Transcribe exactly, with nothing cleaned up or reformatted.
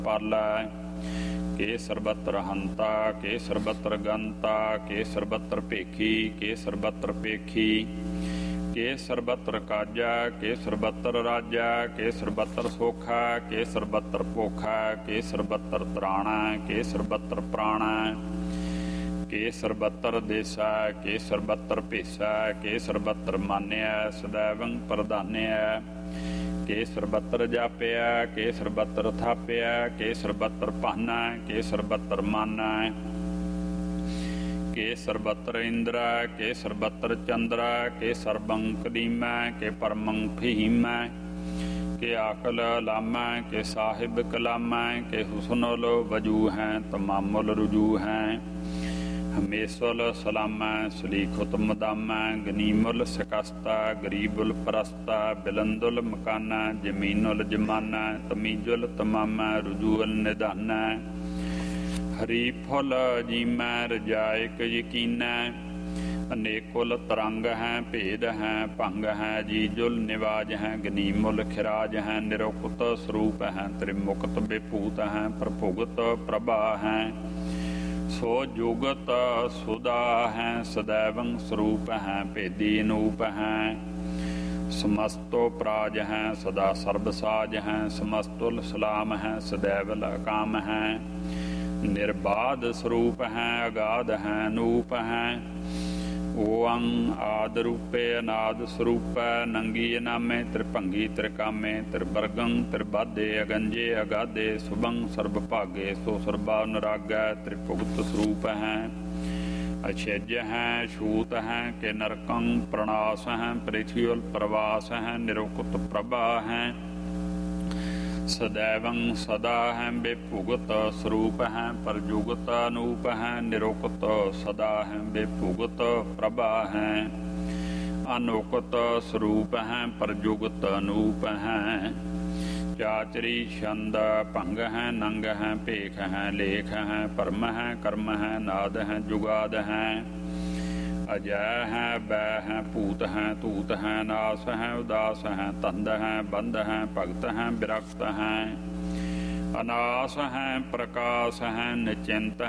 ਪਾਲੈ। ਕੇ ਸਰਬਤਰ ਹੰਤਾ ਕੇ ਸਰਬਤਰ ਗੰਤਾ ਕੇ ਸਰਬਤਰ ਭੇਖੀ ਕੇ ਸਰਬਤਰ ਭੇਖੀ ਕੇ ਸਰਬਤਰ ਕਾਜਾ ਕੇ ਸਰਬਤਰ ਰਾਜਾ ਕੇ ਸਰਬਤਰ ਸੋਖਾ ਕੇ ਸਰਬਤਰ ਭੋਖਾ ਕੇ ਸਰਬਤਰ ਤਰਾਣਾ ਕੇ ਸਰਬਤਰ ਪ੍ਰਾਣਾ ਕੇ ਸਰਬਤਰ ਦੇਸਾ ਕੇ ਸਰਬਤਰ ਭੇਸਾ ਕੇ ਸਰਬਤਰ ਮਾਨਿਆ ਸदैवं ਪ੍ਰਧਾਨਿਆ ਕੇ ਸਰਬਤਰ ਜਾਪਿਆ ਕੇ ਸਰਬਤਰ ਥਾਪਿਆ ਕੇ ਸਰਬਤਰ ਭਾਨਾ ਕੇ ਸਰਬਤਰ ਮਾਨਾ ਕੇ ਸਰਬਤਰ ਇੰਦਰਾ ਕੇ ਸਰਬਤਰ ਚੰਦਰਾ ਕੇ ਸਰਬੰ ਕਦੀਮਾ ਕੇ ਪਰਮੰ ਫਹੀਮਾ ਕੇ ਆਕਲ ਲਾਮਾ ਕੇ ਸਾਹਿਬ ਕਲਾਮਾ ਕੇ ਹੁਸਨੁਲ ਵਜੂ ਹੈ ਤਮਾਮੁਲ ਰੁਜੂ ਹੈ ਹਮੇਸ਼ੁਲ ਸਲਾਮਾ ਸਲੀਖੁਤ ਮਦਾਮਾ ਗਨੀਮੁਲ ਸਕਸਤਾ ਗਰੀਬੁਲ ਪ੍ਰਸਤਾ ਬਿਲੰਦੁਲ ਮਕਾਨਾ ਜਮੀਨੁਲ ਜਮਾਨਾ ਤਮੀਜੁਲ ਤਮਾਮਾ ਰਜੂਅਲ ਨਿਦਾਨਾ ਹਰੀ ਫੁੱਲ ਜੀਮੈ ਰਜਾਇਕ ਯਕੀਨਾ ਅਨੇਕੁਲ ਤਰੰਗ ਹੈ ਭੇਦ ਹੈ ਭੰਗ ਹੈ ਜੀਜੁਲ ਨਿਵਾਜ ਹੈ ਗਨੀਮੁਲ ਖਿਰਾਜ ਹੈ ਨਿਰੁਕਤ ਸਰੂਪ ਹੈ ਤ੍ਰਿਮੁਕਤ ਬੇਭੂਤ ਹੈ ਪ੍ਰਭੁਗਤ ਪ੍ਰਭਾ ਹੈ ਸੋ ਜੁਗਤ ਸੁਦਾ ਹੈ ਸदैवं ਸਰੂਪ ਹੈ ਭੇਦੀ ਅਨੂਪ ਹੈ ਸਮਸਤੋ ਪ੍ਰਾਜ ਹੈ ਸਦਾ ਸਰਬ ਸਾਜ ਹੈ ਸਮਸਤੁਲ ਸਲਾਮ ਹੈ ਸदैवल ਅਕਾਮ ਹੈ ਨਿਰਬਾਧ ਸਰੂਪ ਹੈ ਅਗਾਧ ਹੈ ਅਨੂਪ ਹੈ ਓੰ ਆਦ ਰੂਪੇ ਅਨਾਦ ਸਰੂਪੈ ਨੰਗੀ ਨਾਮੇ ਤ੍ਰਿਭੰਗੀ ਤ੍ਰਿਕਾਮੇ ਤ੍ਰਿਵਰਗੰ ਤ੍ਰਿਬਾਧੇ ਅਗੰਜੇ ਅਗਾਧੇ ਸੁਭੰ ਸਰਬ ਭਾਗੇ ਸੋ ਸਰਬਾ ਨਰਾਗੈ ਤ੍ਰਿਭੁਗਤ ਸਰੂਪ ਹੈ ਅਛੇਜ ਹੈ ਛੂਤ ਹੈ ਕਿ ਨਰਕੰ ਪ੍ਰਣਾਸ ਹੈ ਪ੍ਰਿਥਿਵਲ ਪ੍ਰਵਾਸ ਹੈ ਨਿਰੁਕਤ ਪ੍ਰਭਾ ਹੈ ਸदैवं ਸਦਾ ਹੈ ਬੇਭੁਗਤ ਸਰੂਪ ਹੈ ਪਰਜੁਗਤ ਅਨੂਪ ਹੈ ਨਿਰੁਕਤ ਸਦਾ ਹੈ ਬੇਭੁਗਤ ਪ੍ਰਭਾ ਹੈ ਅਨੁਕਤ ਸਰੂਪ ਹੈ ਪਰਜੁਗਤ ਅਨੂਪ ਹੈ ਚਾਚਰੀ ਛੰਦ ਭੰਗ ਹੈ ਨੰਗ ਹੈ ਭੇਖ ਹੈ ਲੇਖ ਹੈ ਪਰਮ ਹੈ ਕਰਮ ਹੈ ਨਾਦ ਹੈ ਜੁਗਾਦ ਹੈ ਅਜੈ ਹੈ ਬੈ ਹੈ ਭੂਤ ਹੈ ਧੂਤ ਹੈ ਨਾਸ ਹੈ ਉਦਾਸ ਹੈ ਤੰਦ ਹੈ ਬੰਦ ਹੈ ਭਗਤ ਹੈ ਵਿਰਕਤ ਹੈ ਅਨਾਸ ਹੈ ਪ੍ਰਕਾਸ਼ ਹੈ ਨਿਚਿੰਤ